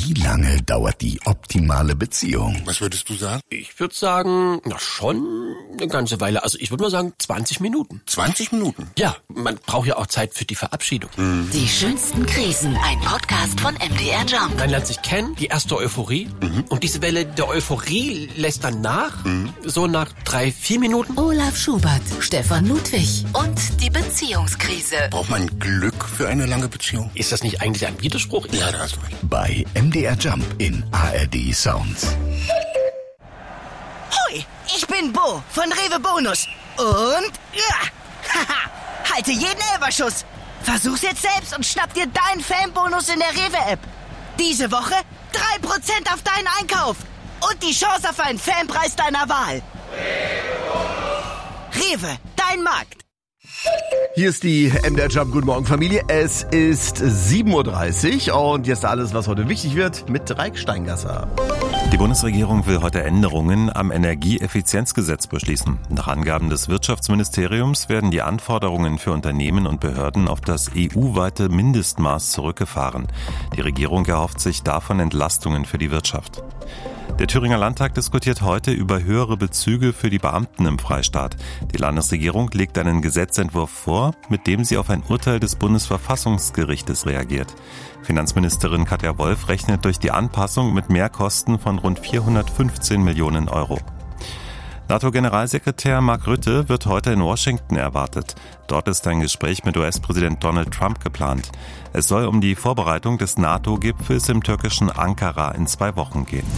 Wie lange dauert die optimale Beziehung? Was würdest du sagen? Ich würde sagen, schon eine ganze Weile. Also ich würde mal sagen 20 Minuten. 20 Minuten? Ja, man braucht ja auch Zeit für die Verabschiedung. Die schönsten Krisen, ein Podcast von MDR Jump. Man lernt sich kennen, die erste Euphorie. Und diese Welle der Euphorie lässt dann nach, so nach 3-4 Minuten. Olaf Schubert, Stefan Ludwig und die Beziehungskrise. Braucht man Glück für eine lange Beziehung? Ist das nicht eigentlich ein Widerspruch? Ja, da hast du recht. Bei MDR Jump in ARD Sounds. Hoi, ich bin Bo von Rewe Bonus. Und haha, halte jeden Elferschuss. Versuch's jetzt selbst und schnapp dir deinen Fanbonus in der Rewe-App. Diese Woche 3% auf deinen Einkauf. Und die Chance auf einen Fanpreis deiner Wahl. Rewe, dein Markt. Hier ist die MDR Jump. Guten Morgen, Familie. Es ist 7.30 Uhr und jetzt alles, was heute wichtig wird, mit Reik Steingasser. Die Bundesregierung will heute Änderungen am Energieeffizienzgesetz beschließen. Nach Angaben des Wirtschaftsministeriums werden die Anforderungen für Unternehmen und Behörden auf das EU-weite Mindestmaß zurückgefahren. Die Regierung erhofft sich davon Entlastungen für die Wirtschaft. Der Thüringer Landtag diskutiert heute über höhere Bezüge für die Beamten im Freistaat. Die Landesregierung legt einen Gesetzentwurf vor, mit dem sie auf ein Urteil des Bundesverfassungsgerichtes reagiert. Finanzministerin Katja Wolf rechnet durch die Anpassung mit Mehrkosten von rund 415 Millionen Euro. NATO-Generalsekretär Mark Rutte wird heute in Washington erwartet. Dort ist ein Gespräch mit US-Präsident Donald Trump geplant. Es soll um die Vorbereitung des NATO-Gipfels im türkischen Ankara in 2 Wochen gehen.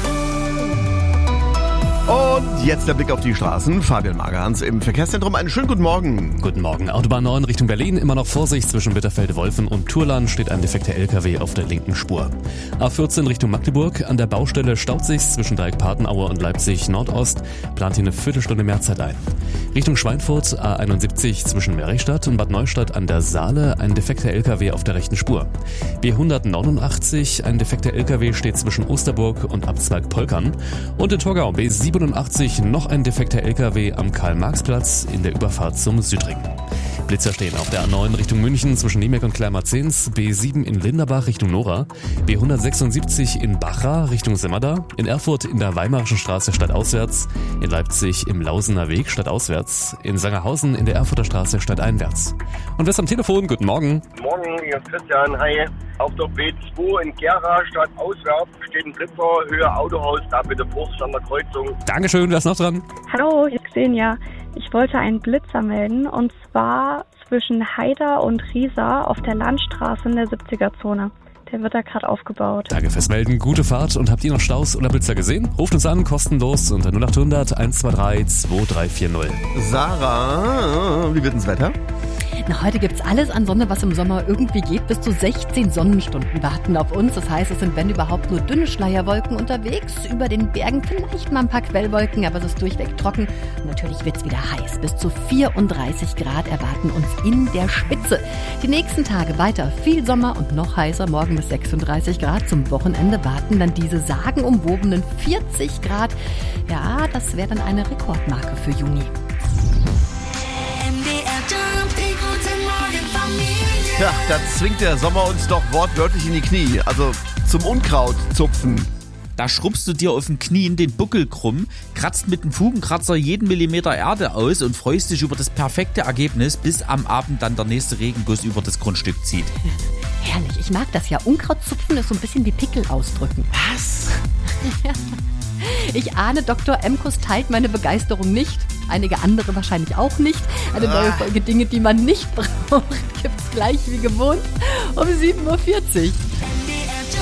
Und jetzt der Blick auf die Straßen. Fabian Magerhans im Verkehrszentrum. Einen schönen guten Morgen. Guten Morgen. Autobahn 9 Richtung Berlin. Immer noch Vorsicht zwischen Bitterfeld-Wolfen und Turlan steht ein defekter LKW auf der linken Spur. A14 Richtung Magdeburg. An der Baustelle staut sich's zwischen Dreieck-Patenaue und Leipzig-Nordost. Plant hier eine Viertelstunde mehr Zeit ein. Richtung Schweinfurt A71 zwischen Merichstadt und Bad Neustadt an der Saale. Ein defekter LKW auf der rechten Spur. B189. Ein defekter LKW steht zwischen Osterburg und Abzweig Polkern. Und in Torgau B87 noch ein defekter LKW am Karl-Marx-Platz in der Überfahrt zum Südring. Blitzer stehen auf der A9 Richtung München zwischen Niemek und Kleinmarzens, B7 in Linderbach Richtung Nora, B176 in Bachra Richtung Semmerda, in Erfurt in der Weimarischen Straße stadtauswärts, in Leipzig im Lausener Weg stadtauswärts, in Sangerhausen in der Erfurter Straße stadteinwärts. Und wer ist am Telefon? Guten Morgen. Guten Morgen, hier ist Christian. Hi. Auf der B2 in Gera stadtauswärts steht ein Blitzer, Höhe Autohaus, da bitte Vorsicht an der Kreuzung. Dankeschön, wer ist noch dran? Hallo, hier ist Xenia. Ich wollte einen Blitzer melden und zwar zwischen Haida und Riesa auf der Landstraße in der 70er-Zone. Der wird da gerade aufgebaut. Danke fürs Melden, gute Fahrt und habt ihr noch Staus oder Blitzer gesehen? Ruft uns an, kostenlos unter 0800 123 2340. Sarah, wie wird das Wetter? Na, heute gibt's alles an Sonne, was im Sommer irgendwie geht. Bis zu 16 Sonnenstunden warten auf uns. Das heißt, es sind, wenn überhaupt, nur dünne Schleierwolken unterwegs. Über den Bergen vielleicht mal ein paar Quellwolken, aber es ist durchweg trocken. Und natürlich wird's wieder heiß. Bis zu 34 Grad erwarten uns in der Spitze. Die nächsten Tage weiter viel Sommer und noch heißer. Morgen bis 36 Grad. Zum Wochenende warten dann diese sagenumwobenen 40 Grad. Ja, das wäre dann eine Rekordmarke für Juni. Ja, da zwingt der Sommer uns doch wortwörtlich in die Knie. Also zum Unkraut zupfen. Da schrubbst du dir auf den Knien den Buckel krumm, kratzt mit dem Fugenkratzer jeden Millimeter Erde aus und freust dich über das perfekte Ergebnis, bis am Abend dann der nächste Regenguss über das Grundstück zieht. Herrlich, ich mag das ja. Unkrautzupfen ist so ein bisschen wie Pickel ausdrücken. Was? Ich ahne, Dr. Emkus teilt meine Begeisterung nicht. Einige andere wahrscheinlich auch nicht. Eine neue Folge Dinge, die man nicht braucht, gibt's gleich wie gewohnt um 7.40 Uhr.